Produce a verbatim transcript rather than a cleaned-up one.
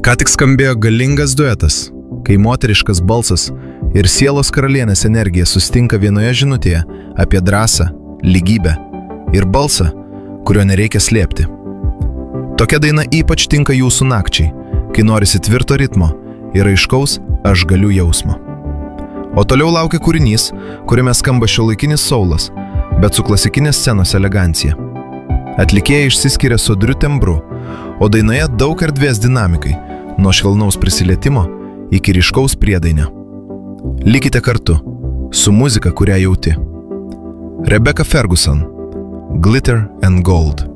Ką tik skambėjo galingas duetas, kai moteriškas balsas ir sielos karalienės energija sustinka vienoje žinutėje apie drąsą, lygybę ir balsą, kurio nereikia slėpti. Tokia daina ypač tinka jūsų nakčiai, kai norisi tvirto ritmo ir aiškaus aš galiu jausmo. O toliau laukia kūrinys, kuriame skamba šiuolaikinis soulas, bet su klasikinės scenos elegancija. Atlikėjai išsiskiria sodriu tembru, o dainoje daug erdvės dinamikai, nuo švelnaus prisilietimo iki ryškaus priedainio. Likite kartu su muzika, kurią jauti. Rebecca Ferguson, Glitter and Gold.